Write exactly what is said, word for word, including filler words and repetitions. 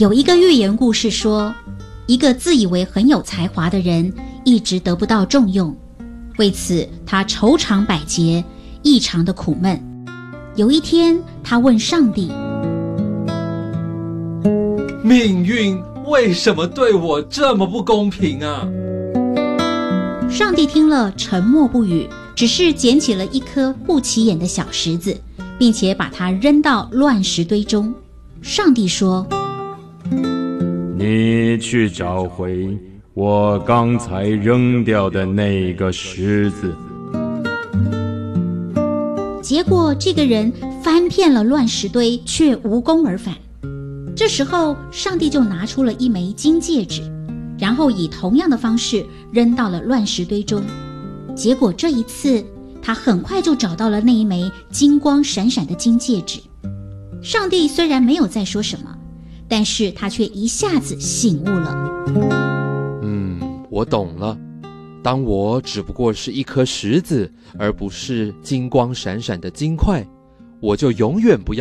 有一个寓言故事说，一个自以为很有才华的人一直得不到重用，为此他愁肠百结，异常的苦闷。有一天，他问上帝： 命运为什么对我这么不公平啊？ 上帝听了沉默不语，只是捡起了一颗不起眼的小石子，并且把它扔到乱石堆中。上帝说： 你去找回我刚才扔掉的那个石子。 结果这个人翻遍了乱石堆，却无功而返。这时候上帝就拿出了一枚金戒指，然后以同样的方式扔到了乱石堆中。结果这一次他很快就找到了那一枚金光闪闪的金戒指。上帝虽然没有再说什么，但是他却一下子醒悟了。 嗯，我懂了。当我只不过是一颗石子，而不是金光闪闪的金块，我就永远不要